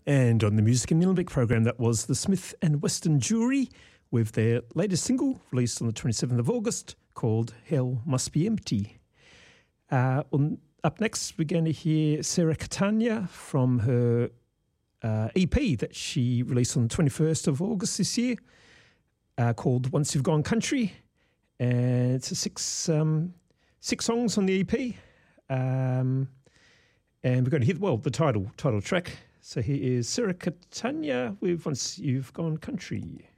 And on the Music and Nillumbik program, that was the Smith and Weston Jewelry with their latest single released on the 27th of August called Hell Must Be Empty. Up next, we're going to hear Sarah Catania from her EP that she released on the 21st of August this year called Once You've Gone Country. And it's six songs on the EP. And we're going to hear, the title track. So here is Sarah Catania with Once You've Gone Country.